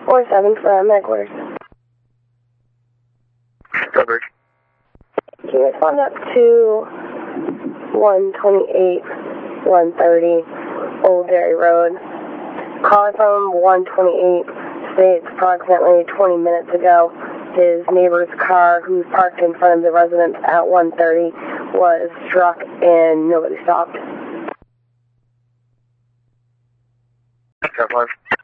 4-7 for medic orders. Covered. Can you respond up to 128, 130, Old Dairy Road? Calling from 128 states approximately 20 minutes ago, his neighbor's car, who's parked in front of the residence at 130, was struck and nobody stopped. Got one.